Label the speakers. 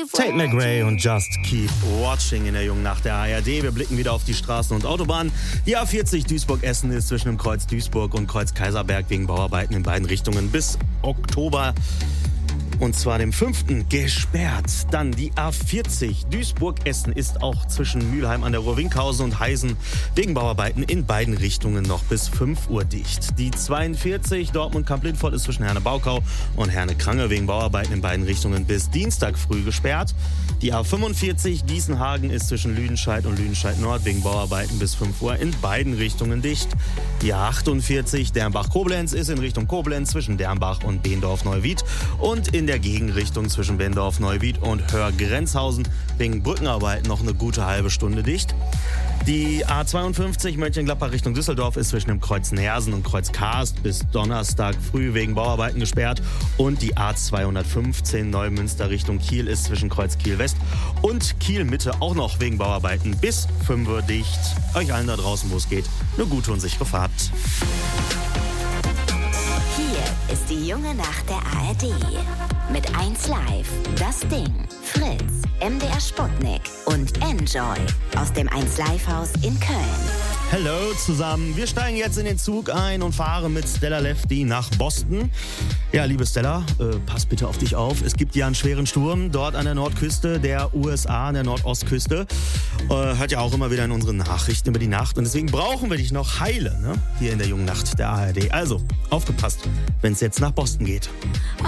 Speaker 1: Tate McRae und Just Keep Watching in der jungen Nacht der ARD. Wir blicken wieder auf die Straßen und Autobahnen. Die A40 Duisburg-Essen ist zwischen dem Kreuz Duisburg und Kreuz Kaiserberg wegen Bauarbeiten in beiden Richtungen bis Oktober. Und zwar dem 5. gesperrt. Dann die A40 Duisburg-Essen ist auch zwischen Mülheim an der Ruhr-Winkhausen und Heisen wegen Bauarbeiten in beiden Richtungen noch bis 5 Uhr dicht. Die 42 Dortmund-Kamp-Lindfort ist zwischen Herne-Baukau und Herne-Krange wegen Bauarbeiten in beiden Richtungen bis Dienstag früh gesperrt. Die A45 Gießen-Hagen ist zwischen Lüdenscheid und Lüdenscheid-Nord wegen Bauarbeiten bis 5 Uhr in beiden Richtungen dicht. Die A48 Dernbach-Koblenz ist in Richtung Koblenz zwischen Dernbach und Beendorf-Neuwied und in der Gegenrichtung zwischen Beendorf-Neuwied und Hörgrenzhausen wegen Brückenarbeiten noch eine gute halbe Stunde dicht. Die A52 Mönchengladbach Richtung Düsseldorf ist zwischen dem Kreuz Neersen und Kreuz Karst bis Donnerstag früh wegen Bauarbeiten gesperrt. Und die A215 Neumünster Richtung Kiel ist zwischen Kreuz Kiel West und Kiel Mitte auch noch wegen Bauarbeiten bis 5 Uhr dicht. Euch allen da draußen, wo es geht, eine gute und sichere Fahrt.
Speaker 2: Hier ist die junge Nacht der ARD. Mit 1Live, Das Ding, Fritz, MDR Sputnik und Enjoy aus dem 1Live-Haus in Köln.
Speaker 1: Hallo zusammen, wir steigen jetzt in den Zug ein und fahren mit Stella Lefty nach Boston. Ja, liebe Stella, pass bitte auf dich auf. Es gibt ja einen schweren Sturm dort an der Nordküste der USA, an der Nordostküste. Hört ja auch immer wieder in unseren Nachrichten über die Nacht. Und deswegen brauchen wir dich noch heile, ne? Hier in der jungen Nacht der ARD. Also, aufgepasst, wenn es jetzt nach Boston geht.